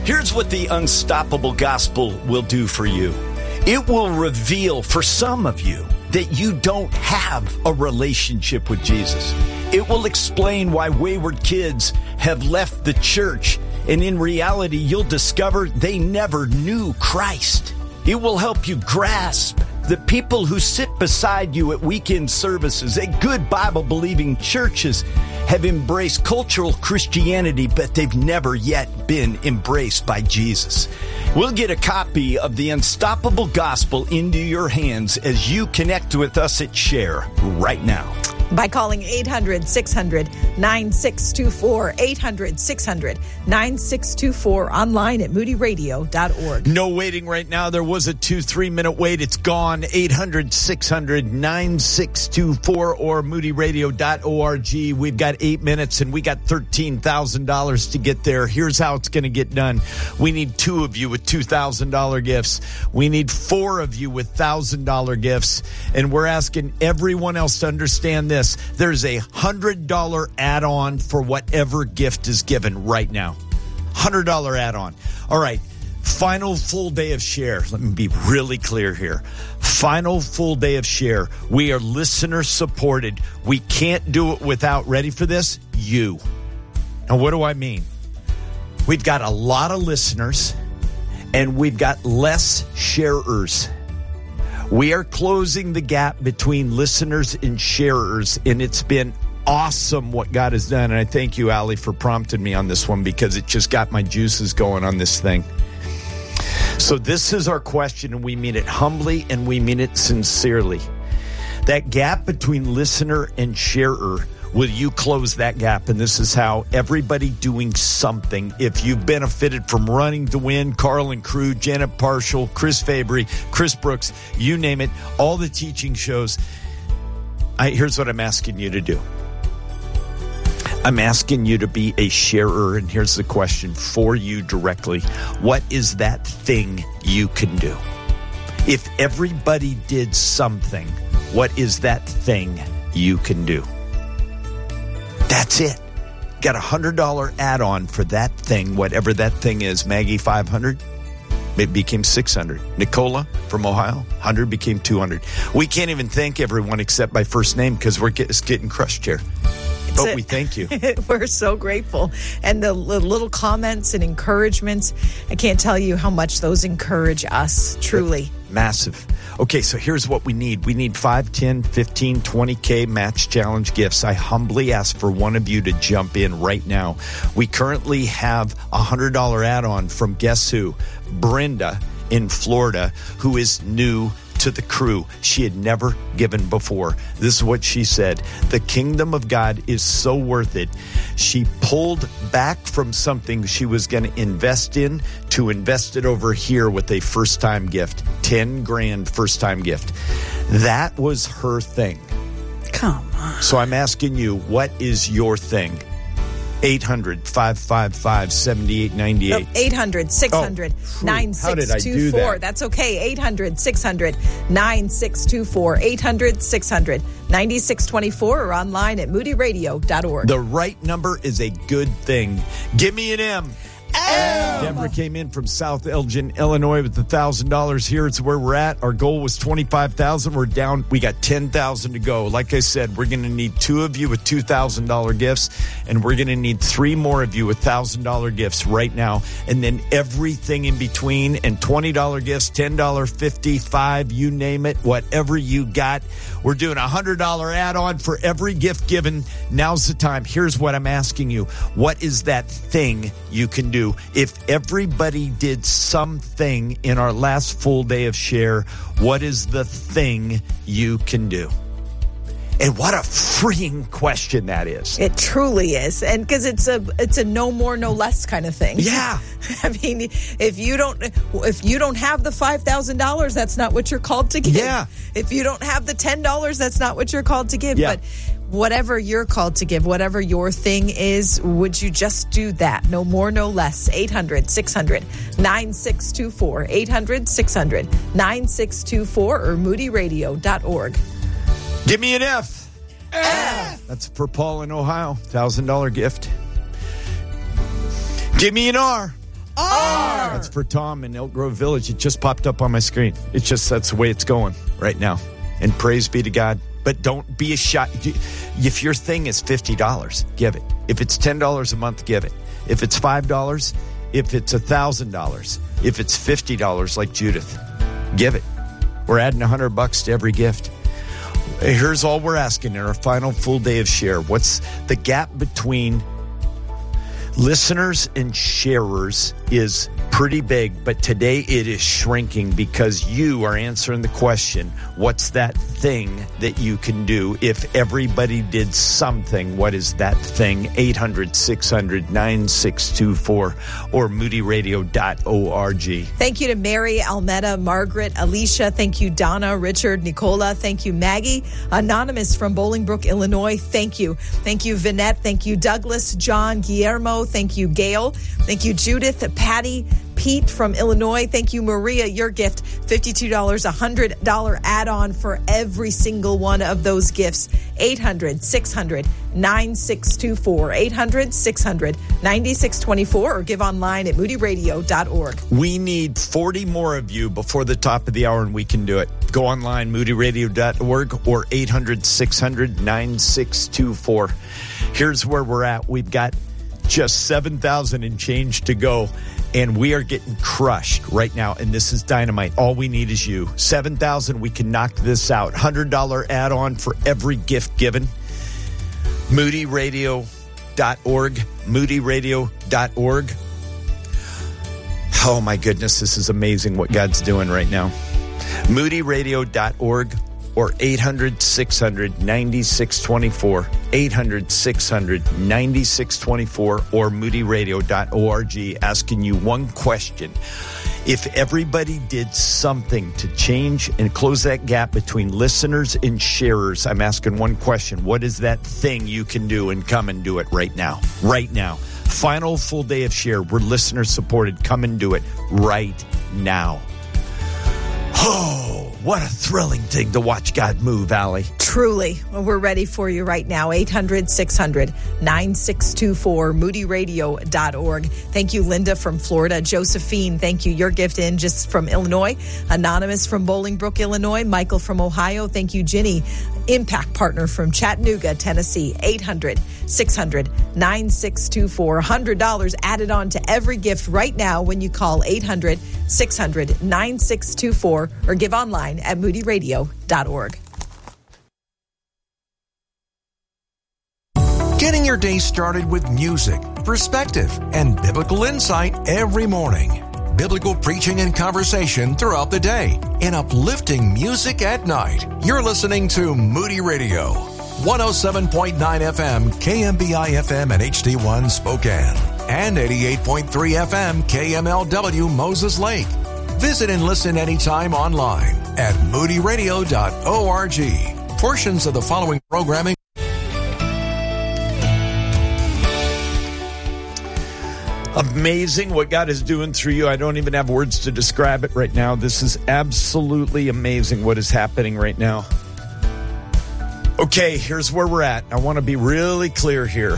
Here's what the Unstoppable Gospel will do for you. It will reveal for some of you that you don't have a relationship with Jesus. It will explain why wayward kids have left the church, and in reality, you'll discover they never knew Christ. It will help you grasp that people who sit beside you at weekend services at good Bible-believing churches have embraced cultural Christianity, but they've never yet been embraced by Jesus. We'll get a copy of the Unstoppable Gospel into your hands as you connect with us at Share right now. By calling 800-600-9624, 800-600-9624, online at moodyradio.org. No waiting right now. There was a 2-3 minute wait. It's gone. 800-600-9624 or moodyradio.org. We've got 8 minutes and we got $13,000 to get there. Here's how it's going to get done. We need 2 of you with $2,000 gifts. We need 4 of you with $1,000 gifts. And we're asking everyone else to understand this. There's a $100 add-on for whatever gift is given right now. $100 add-on. All right. Final full day of Share. Let me be really clear here. Final full day of Share. We are listener supported. We can't do it without, ready for this, you. Now, what do I mean? We've got a lot of listeners and we've got less sharers. We are closing the gap between listeners and sharers, and it's been awesome what God has done. And I thank you, Allie, for prompting me on this one because it just got my juices going on this thing. So this is our question, and we mean it humbly and we mean it sincerely. That gap between listener and sharer, will you close that gap? And this is how. Everybody doing something. If you've benefited from Running to Win, Carl and Crew, Janet Parshall, Chris Fabry, Chris Brooks, you name it, all the teaching shows, here's what I'm asking you to do. I'm asking you to be a sharer, and here's the question for you directly. What is that thing you can do? If everybody did something, what is that thing you can do? That's it. Got a $100 add-on for that thing, whatever that thing is. Maggie, 500. It became 600. Nicola from Ohio, 100 became 200. We can't even thank everyone except by first name because we're getting crushed here. But we thank you. We're so grateful. And the little comments and encouragements, I can't tell you how much those encourage us, truly. Massive. Okay, so here's what we need. We need 5, 10, 15, 20K match challenge gifts. I humbly ask for one of you to jump in right now. We currently have a $100 add-on from guess who? Brenda in Florida, who is new to the crew. She had never given before. This is what she said. The kingdom of God is so worth it. She pulled back from something she was going to invest in to invest it over here with a first-time gift. 10 grand first-time gift. That was her thing. Come on. So I'm asking you, what is your thing? 800-555-7898. 800-600-9624. That's okay. 800-600-9624. 800-600-9624 or online at moodyradio.org. The right number is a good thing. Give me an M. Deborah came in from South Elgin, Illinois with $1,000. Here it's where we're at. Our goal was $25,000. We're down. We got $10,000 to go. Like I said, we're going to need 2 of you with $2,000 gifts, and we're going to need 3 more of you with $1,000 gifts right now, and then everything in between, and $20 gifts, $10, $50, $5, you name it, whatever you got. We're doing a $100 add-on for every gift given. Now's the time. Here's what I'm asking you. What is that thing you can do? If everybody did something in our last full day of Share, what is the thing you can do? And what a freeing question that is. It truly is. And because it's a no more, no less kind of thing. Yeah. I mean, if you don't have the $5,000, that's not what you're called to give. Yeah. If you don't have the $10, that's not what you're called to give. Yeah. But whatever you're called to give, whatever your thing is, would you just do that? No more, no less. 800-600-9624. 800-600-9624 or moodyradio.org. Give me an F. F. That's for Paul in Ohio. $1,000 gift. Give me an R. That's for Tom in Elk Grove Village. It just popped up on my screen. That's the way it's going right now. And praise be to God. But don't be a shot. If your thing is $50, give it. If it's $10 a month, give it. If it's $5, if it's $1,000, if it's $50 like Judith, give it. We're adding $100 to every gift. Here's all we're asking in our final full day of share. What's the gap between listeners and sharers is pretty big, but today it is shrinking because you are answering the question, what's that thing that you can do? If everybody did something, what is that thing? 800-600-9624 or moodyradio.org. Thank you to Mary, Almeda, Margaret, Alicia. Thank you, Donna, Richard, Nicola. Thank you, Maggie. Anonymous from Bolingbrook, Illinois. Thank you. Thank you, Vinette. Thank you, Douglas, John, Guillermo. Thank you, Gail. Thank you, Judith, Patty, Pete from Illinois. Thank you, Maria. Your gift, $52, $100 add-on for every single one of those gifts. 800-600-9624. 800-600-9624 or give online at moodyradio.org. We need 40 more of you before the top of the hour, and we can do it. Go online, moodyradio.org or 800-600-9624. Here's where we're at. We've got just 7,000 and change to go. And we are getting crushed right now, and this is dynamite. All we need is you. 7,000, we can knock this out. $100 add-on for every gift given. moodyradio.org. moodyradio.org. Oh, my goodness, this is amazing what God's doing right now. moodyradio.org or 800-600-9624. 800-600-9624 or moodyradio.org, asking you one question. If everybody did something to change and close that gap between listeners and sharers, I'm asking one question. What is that thing you can do? And come and do it right now. Right now. Final full day of share. We're listener supported. Come and do it right now. Oh, what a thrilling thing to watch God move, Allie. Truly. Well, we're ready for you right now. 800-600-9624, moodyradio.org. Thank you, Linda from Florida. Josephine, thank you. Your gift in just from Illinois. Anonymous from Bolingbrook, Illinois. Michael from Ohio. Thank you, Ginny. Impact Partner from Chattanooga, Tennessee. 800-600-9624. $100 added on to every gift right now when you call 800-600-9624 or give online at moodyradio.org. Getting your day started with music, perspective, and biblical insight every morning. Biblical preaching and conversation throughout the day, and uplifting music at night. You're listening to Moody Radio, 107.9 FM, KMBI FM and HD1 Spokane, and 88.3 FM, KMLW Moses Lake. Visit and listen anytime online at moodyradio.org. Portions of the following programming. Amazing what God is doing through you. I don't even have words to describe it right now. This is absolutely amazing what is happening right now. Okay, here's where we're at. I want to be really clear here.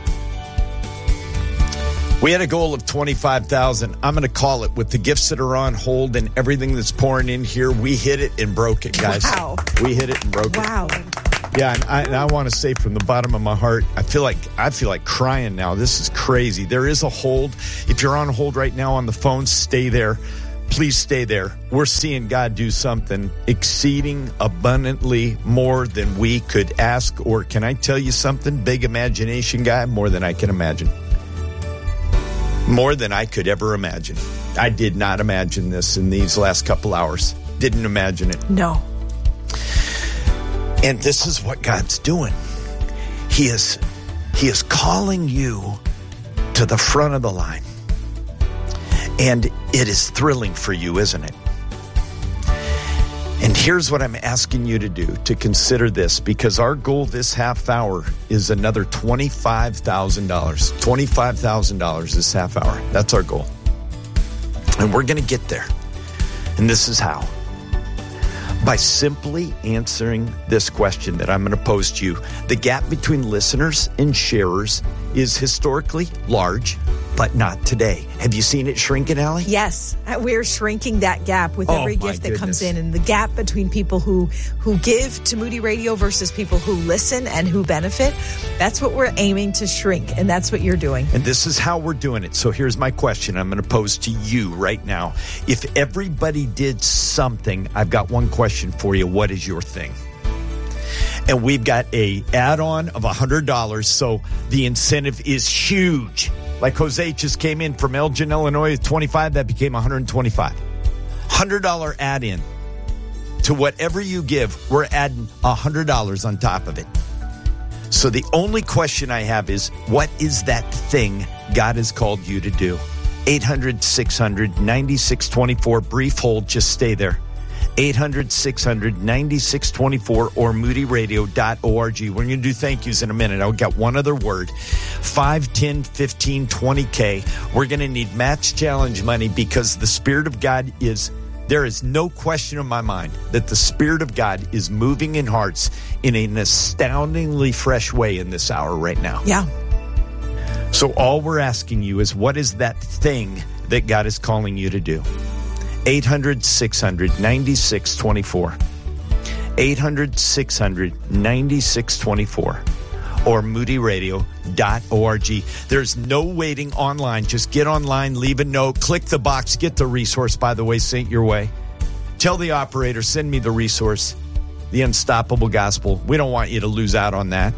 We had a goal of 25,000. I'm going to call it with the gifts that are on hold and everything that's pouring in here. We hit it and broke it, guys. Wow. We hit it and broke it. Wow. Yeah, and I want to say from the bottom of my heart, I feel like crying now. This is crazy. There is a hold. If you're on hold right now on the phone, stay there. Please stay there. We're seeing God do something exceeding abundantly more than we could ask. Or can I tell you something? Big imagination guy, more than I can imagine. More than I could ever imagine. I did not imagine this in these last couple hours. Didn't imagine it. No. And this is what God's doing. He is calling you to the front of the line. And it is thrilling for you, isn't it? And here's what I'm asking you to do, to consider this, because our goal this half hour is another $25,000. $25,000 this half hour. That's our goal. And we're going to get there. And this is how. By simply answering this question that I'm going to pose to you. The gap between listeners and sharers is historically large. but not today. Have you seen it shrinking, Allie? Yes, we're shrinking that gap with every gift that comes in, and the gap between people who give to Moody Radio versus people who listen and who benefit. That's what we're aiming to shrink, and that's what you're doing. And this is how we're doing it. So here's my question I'm going to pose to you right now. If everybody did something, I've got one question for you. What is your thing? And we've got a add-on of $100, so the incentive is huge. Like Jose just came in from Elgin, Illinois, with 25, that became $125. $100 add-in to whatever you give. We're adding $100 on top of it. So the only question I have is, what is that thing God has called you to do? 800-600-9624. Brief hold. Just stay there. 800-600-9624 or moodyradio.org. We're going to do thank yous in a minute. I've got one other word. 5, 10, 15, 20K. We're going to need Matt's challenge money because the Spirit of God there is no question in my mind that the Spirit of God is moving in hearts in an astoundingly fresh way in this hour right now. Yeah. So all we're asking you is, what is that thing that God is calling you to do? 800-600-9624. 800-600-9624. Or moodyradio.org. There's no waiting online. Just get online, leave a note, click the box, get the resource, by the way, sent your way. Tell the operator, send me the resource, the Unstoppable Gospel. We don't want you to lose out on that.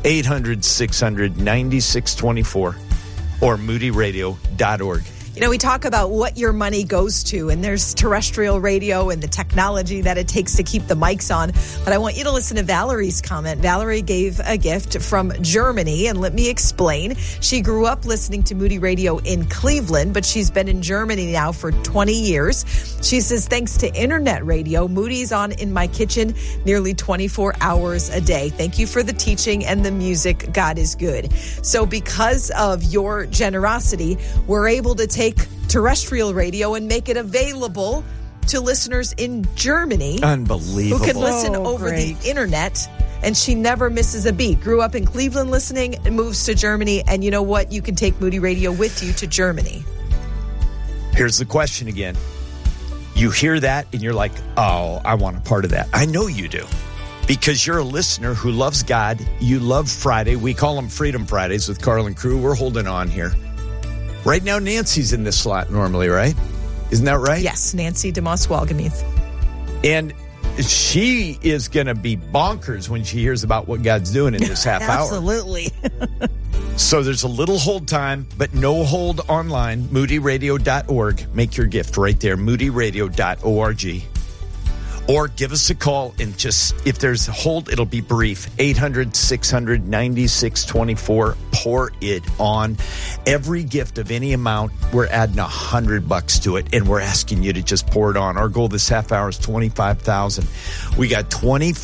800-600-9624 or moodyradio.org. You know, we talk about what your money goes to, and there's terrestrial radio and the technology that it takes to keep the mics on. But I want you to listen to Valerie's comment. Valerie gave a gift from Germany, and let me explain. She grew up listening to Moody Radio in Cleveland, but she's been in Germany now for 20 years. She says, thanks to internet radio, Moody's on in my kitchen nearly 24 hours a day. Thank you for the teaching and the music. God is good. So because of your generosity, we're able to take terrestrial radio and make it available to listeners in Germany. Unbelievable. Who can listen over the internet. And she never misses a beat. Grew up in Cleveland listening and moves to Germany. And you know what? You can take Moody Radio with you to Germany. Here's the question again. You hear that and you're like, oh, I want a part of that. I know you do. Because you're a listener who loves God. You love Friday. We call them Freedom Fridays with Carl and crew. We're holding on here. Right now, Nancy's in this slot normally, right? Isn't that right? Yes, Nancy DeMoss-Walgamuth. And she is going to be bonkers when she hears about what God's doing in this half hour. Absolutely. So there's a little hold time, but no hold online. moodyradio.org. Make your gift right there, moodyradio.org. Or give us a call and just, if there's a hold, it'll be brief. 800-600-9624. Pour it on. Every gift of any amount, we're adding $100 to it, and we're asking you to just pour it on. Our goal this half hour is $25,000. We got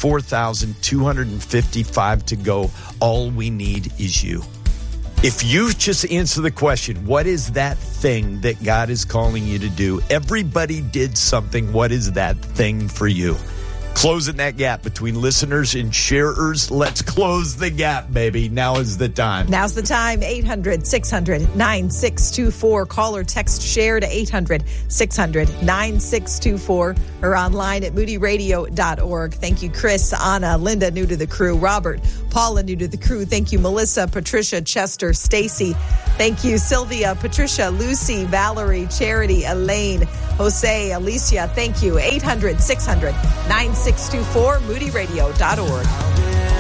$24,255 to go. All we need is you. If you just answer the question, what is that thing that God is calling you to do? Everybody did something. What is that thing for you? Closing that gap between listeners and sharers. Let's close the gap, baby. Now is the time. Now's the time. 800-600-9624. Call or text share to 800-600-9624 or online at moodyradio.org. Thank you, Chris, Anna, Linda, new to the crew, Robert, Paula, new to the crew. Thank you, Melissa, Patricia, Chester, Stacy. Thank you, Sylvia, Patricia, Lucy, Valerie, Charity, Elaine, Jose, Alicia. Thank you. 800-600-9624, moodyradio.org.